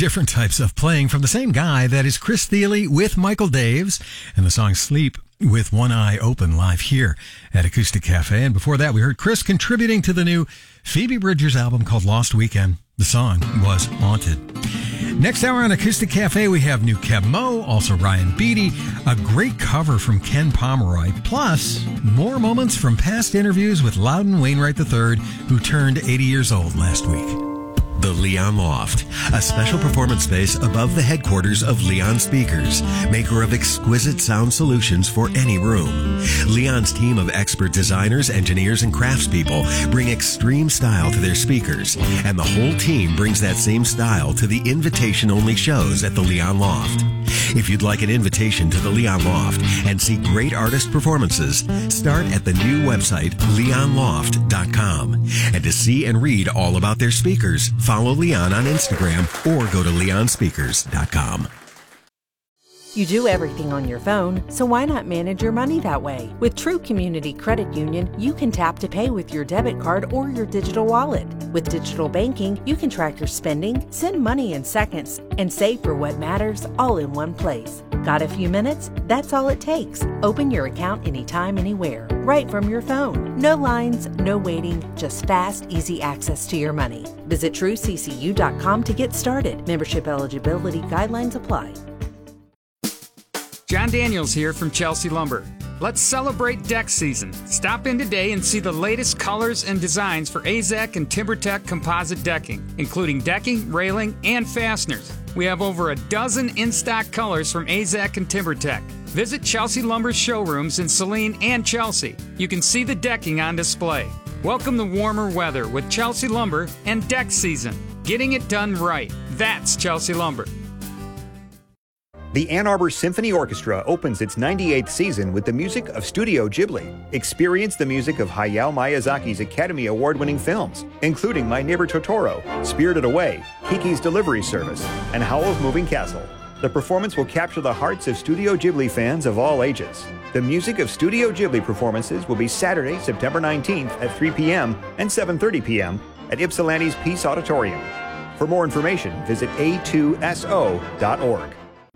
different types of playing from the same guy. That is Chris Thile with Michael Daves and the song Sleep with One Eye Open live here at Acoustic Cafe. And before that, we heard Chris contributing to the new Phoebe Bridgers album called Lost Weekend. The song was Haunted. Next hour on Acoustic Cafe, we have new Keb Mo, also Ryan Beatty, a great cover from Ken Pomeroy, plus more moments from past interviews with Loudon Wainwright III, who turned 80 years old last week. The Leon Loft, a special performance space above the headquarters of Leon Speakers, maker of exquisite sound solutions for any room. Leon's team of expert designers, engineers, and craftspeople bring extreme style to their speakers, and the whole team brings that same style to the invitation-only shows at the Leon Loft. If you'd like an invitation to the Leon Loft and see great artist performances, start at the new website, leonloft.com. And to see and read all about their speakers, follow Leon on Instagram or go to leonspeakers.com. You do everything on your phone, so why not manage your money that way? With True Community Credit Union, you can tap to pay with your debit card or your digital wallet. With digital banking, you can track your spending, send money in seconds, and save for what matters all in one place. Got a few minutes? That's all it takes. Open your account anytime, anywhere, right from your phone. No lines, no waiting, just fast, easy access to your money. Visit TrueCCU.com to get started. Membership eligibility guidelines apply. John Daniels here from Chelsea Lumber. Let's celebrate deck season. Stop in today and see the latest colors and designs for AZEK and TimberTech composite decking, including decking, railing, and fasteners. We have over a dozen in-stock colors from AZEK and TimberTech. Visit Chelsea Lumber's showrooms in Saline and Chelsea. You can see the decking on display. Welcome the warmer weather with Chelsea Lumber and deck season. Getting it done right. That's Chelsea Lumber. The Ann Arbor Symphony Orchestra opens its 98th season with the music of Studio Ghibli. Experience the music of Hayao Miyazaki's Academy Award-winning films, including My Neighbor Totoro, Spirited Away, Kiki's Delivery Service, and Howl's Moving Castle. The performance will capture the hearts of Studio Ghibli fans of all ages. The music of Studio Ghibli performances will be Saturday, September 19th at 3 p.m. and 7:30 p.m. at Ypsilanti's Peace Auditorium. For more information, visit a2so.org.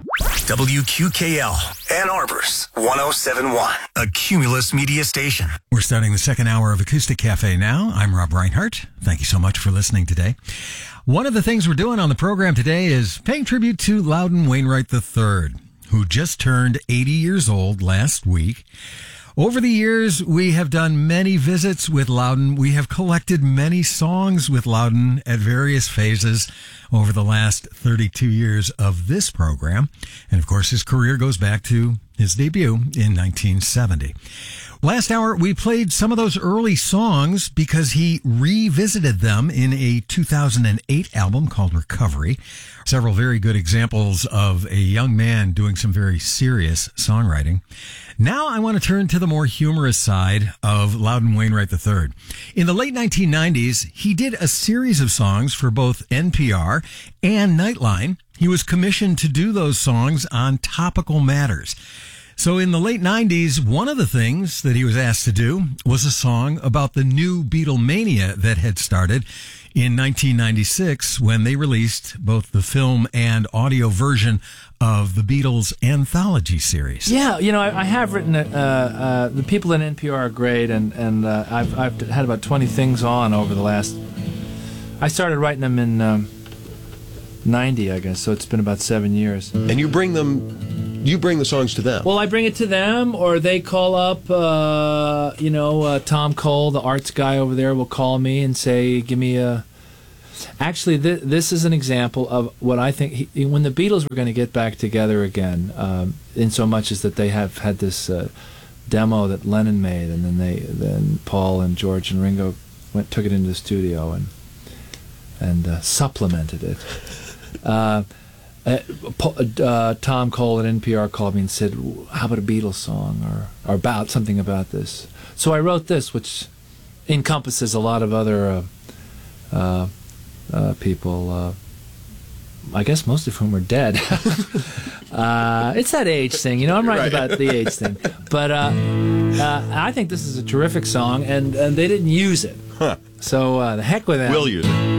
WQKL, Ann Arbor's 1071, a Cumulus media station. We're starting the second hour of Acoustic Cafe now. I'm Rob Reinhart. Thank you so much for listening today. One of the things we're doing on the program today is paying tribute to Loudon Wainwright III, who just turned 80 years old last week. Over the years, we have done many visits with Loudon. We have collected many songs with Loudon at various phases over the last 32 years of this program. And of course, his career goes back to his debut in 1970. Last hour, we played some of those early songs because he revisited them in a 2008 album called Recovery. Several very good examples of a young man doing some very serious songwriting. Now I want to turn to the more humorous side of Loudon Wainwright III. In the late 1990s, he did a series of songs for both NPR and Nightline. He was commissioned to do those songs on topical matters. So in the late 90s, one of the things that he was asked to do was a song about the new Beatlemania that had started in 1996 when they released both the film and audio version of the Beatles anthology series. Yeah, you know, I have written the people in NPR are great, and I've had about 20 things on over the last. I started writing them in 90, I guess, so it's been about 7 years. And you bring the songs to them? Well, I bring it to them, or they call up, Tom Cole, the arts guy over there, will call me and say, give me a... Actually, this is an example of what I think, when the Beatles were going to get back together again, in so much as that they have had this demo that Lennon made, and then Paul and George and Ringo took it into the studio and supplemented it. Tom Cole at NPR called me and said, how about a Beatles song or about something about this? So I wrote this, which encompasses a lot of other people, I guess most of whom are dead. It's that age thing, I'm writing about the age thing. But I think this is a terrific song, and they didn't use it. Huh. So the heck with that. We'll use it.